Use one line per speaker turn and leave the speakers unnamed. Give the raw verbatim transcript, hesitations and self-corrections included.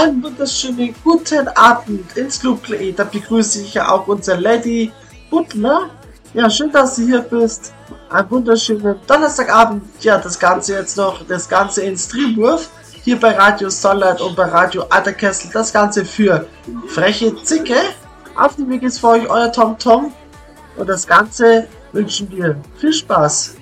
einen wunderschönen guten Abend ins Club. Da begrüße ich ja auch unsere Lady Butler. Ja, schön, dass du hier bist. Einen wunderschönen Donnerstagabend. Ja, das Ganze jetzt noch, das Ganze in Streamwurf. Hier bei Radio Sollert und bei Radio Alterkessel. Das Ganze für freche Zicke. Auf dem Weg ist für euch euer Tom Tom. Und das Ganze wünschen wir viel Spaß.